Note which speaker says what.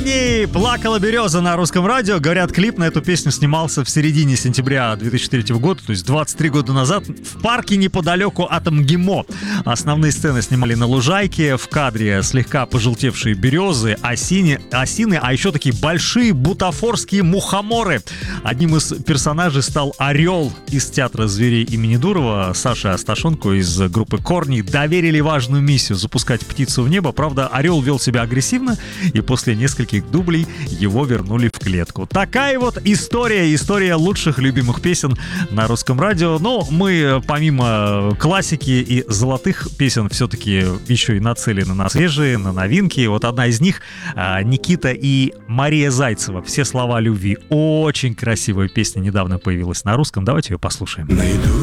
Speaker 1: Сирени «Плакала береза» на русском радио. Говорят, клип на эту песню снимался в середине сентября 2003 года, то есть 23 года назад, в парке неподалеку от МГИМО. Основные сцены снимали на лужайке. В кадре слегка пожелтевшие березы, осины, а еще такие большие бутафорские мухоморы. Одним из персонажей стал орел из театра зверей имени Дурова. Саше Асташенко из группы «Корни» доверили важную миссию — запускать птицу в небо. Правда, орел вел себя агрессивно, и после нескольких дублей его вернули в клетку. Такая вот история лучших любимых песен на русском радио. Но мы, помимо классики и золотых песен, все-таки еще и нацелены на свежие, на новинки. Вот одна из них — Никита и Мария Зайцева. «Все слова любви». Очень красивая песня недавно появилась на русском. Давайте ее послушаем.